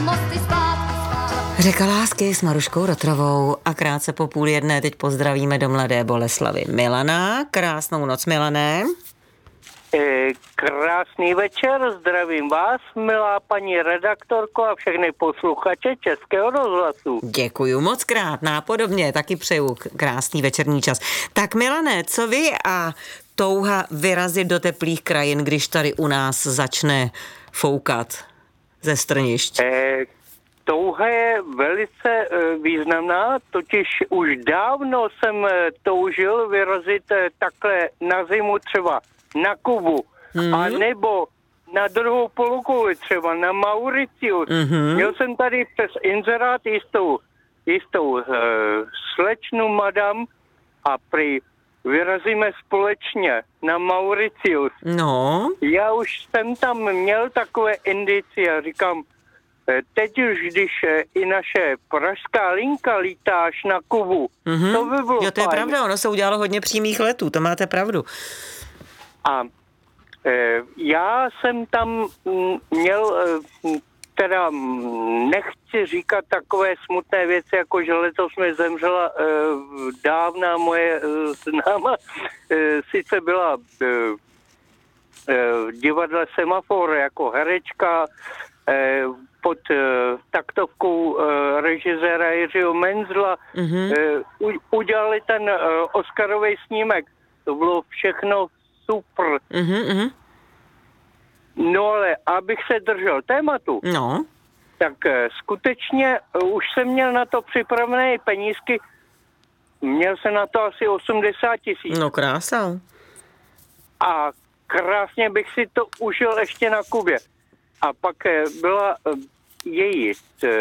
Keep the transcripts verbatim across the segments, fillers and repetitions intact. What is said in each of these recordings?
Řeka lásky s Maruškou Rotrovou a krátce po půl jedné teď pozdravíme do Mladé Boleslavi Milana. Krásnou noc, Milané. Krásný večer, zdravím vás, milá paní redaktorko a všechny posluchače Českého rozhlasu. Děkuju moc krát, nápodobně, taky přeju krásný večerní čas. Tak Milané, co vy a touha vyrazit do teplých krajin, když tady u nás začne foukat ze strnišť? E, touha je velice e, významná, totiž už dávno jsem e, toužil vyrazit e, takhle na zimu třeba na Kubu, hmm. a nebo na druhou polokouli, třeba na Mauricius. Hmm. Měl jsem tady přes inzerát jistou, jistou uh, slečnu madam a prý vyrazíme společně na Mauricius. No. Já už jsem tam měl takové indicie, říkám, teď už, když i naše pražská linka lítá až na Kubu, mm-hmm. to by bylo Jo, to je fajn. pravda, ono se udělalo hodně přímých letů, to máte pravdu. A e, já jsem tam m, měl, e, teda m, nechci říkat takové smutné věci, jako že letos mi zemřela e, dávná moje e, známa, e, sice byla e, e, v divadle Semafor jako herečka, e, pod e, taktovkou e, režiséra Jiřího Menzla, mm-hmm. e, u, udělali ten e, Oscarový snímek. To bylo všechno super. Mm-hmm. No ale abych se držel tématu, no. tak skutečně už jsem měl na to připravené penízky. Měl jsem na to asi osmdesát tisíc. No krása. A krásně bych si to užil ještě na Kubě. A pak byla její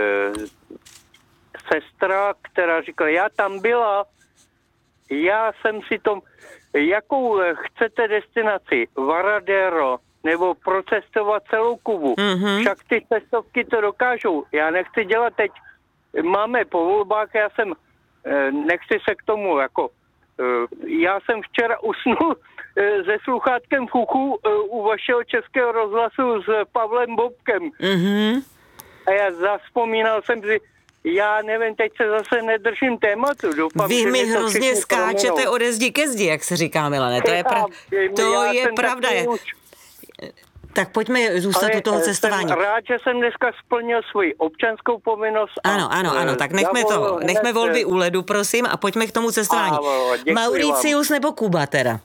sestra, která říkala, já tam byla, já jsem si to... Jakou chcete destinaci? Varadero nebo procestovat celou Kubu? Mm-hmm. Však ty cestovky to dokážou. Já nechci dělat teď. Máme po volbách, já jsem, nechci se k tomu, jako, já jsem včera usnul se sluchátkem v uchu u vašeho Českého rozhlasu s Pavlem Bobkem. Mm-hmm. A já zavzpomínal jsem si, já nevím, teď se zase nedržím tématu. Doufám, Vy mi hrozně skáčete ode zdi ke zdi, jak se říká, Milane. To je, pra... to je pravda. Je. Tak pojďme zůstat u toho cestování. Jsem rád, že jsem dneska splnil svoji občanskou povinnost. Ano, ano, ano, tak nechme to, nechme volby u ledu, prosím, a pojďme k tomu cestování. Mauricius nebo Kuba teda?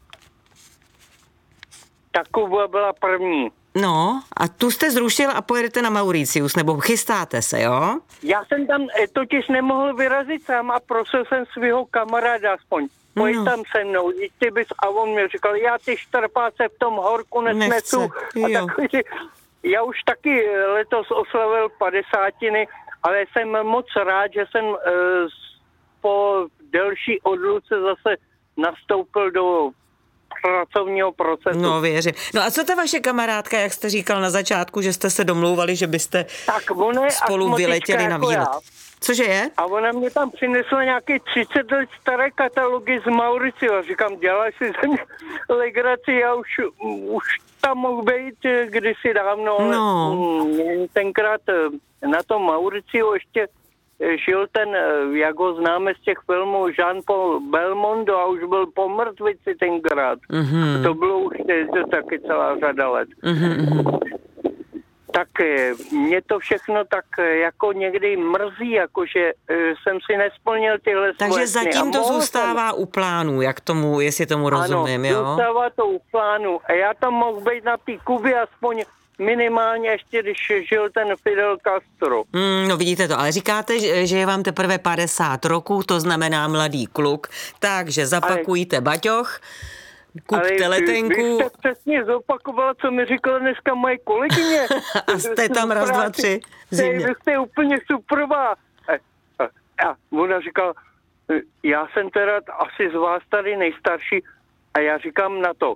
Tak Kuba byla první. No, a tu jste zrušil a pojedete na Mauricius, nebo chystáte se, jo? Já jsem tam totiž nemohl vyrazit sám a prosil jsem svého kamaráda aspoň. Pojď no. tam se mnou, ty bys, a on mi říkal, já ty štrpáce v tom horku nesnesu. A takový, já už taky letos oslavil padesátiny, ale jsem moc rád, že jsem uh, po delší odluce zase nastoupil do pracovního procesu. No, věřím. No a co ta vaše kamarádka, jak jste říkal na začátku, že jste se domlouvali, že byste tak spolu vyletěli na výlet? Cože je? A ona mě tam přinesla nějaké třicet let staré katalogy z Mauricia. Říkám, dělaj si ze mě legraci, já už, už tam mohl být kdysi dávno, ale no. tenkrát na tom Mauriciu ještě žil ten, jak ho známe z těch filmů, Jean-Paul Belmondo a už byl po mrtvici tenkrát. Mm-hmm. To bylo už to taky celá řada let. Mm-hmm. Tak mě to všechno tak jako někdy mrzí, jakože jsem si nesplnil tyhle Takže svoje zatím to zůstává jsem... u plánu, jak tomu, jestli tomu rozumím, ano, jo? Ano, zůstává to u plánu. A já tam mohl být na té Kubě aspoň minimálně ještě, když žil ten Fidel Castro. Mm, no vidíte to, ale říkáte, že je vám teprve padesát roků, to znamená mladý kluk, takže zapakujte ale... baťoch, kupte ale letenku. Vy jste přesně zopakovala, co mi říkala dneska moje kolegyně. A jste tam raz, dva, tři v zimě. Vy jste úplně superová. A ona říkala, já jsem teda asi z vás tady nejstarší a já říkám na to,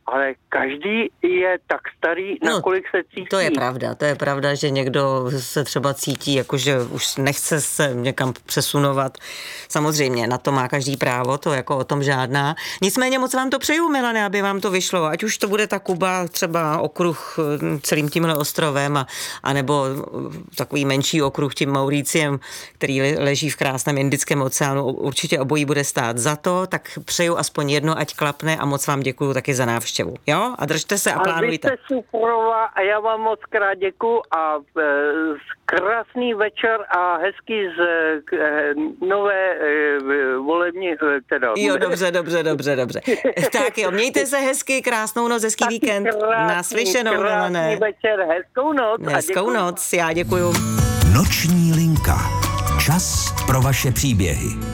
ale každý je tak starý, No, nakolik se cítí. To je pravda, to je pravda, že někdo se třeba cítí, jakože už nechce se někam přesunovat. Samozřejmě, na to má každý právo, to jako o tom žádná. Nicméně moc vám to přeju, Milane, aby vám to vyšlo, ať už to bude ta Kuba, třeba okruh celým tímhle ostrovem, a, anebo takový menší okruh tím Mauriciem, který leží v krásném Indickém oceánu, určitě obojí bude stát za to, tak přeju aspoň jedno, ať klapne, a moc vám děkuju taky za návštěvu. Jo? A držte se a, a plánujte. A vy jste superová a já vám moc krát děkuju a e, krásný večer a hezký z e, nové e, volební, e, teda. Jo, dobře, dobře, dobře, dobře. Tak jo, mějte se hezky, krásnou noc, hezký taky víkend. Krásný, Naslyšenou, krásný Milane. večer, hezkou noc. Hezkou noc, já děkuju. Noční linka. Čas pro vaše příběhy.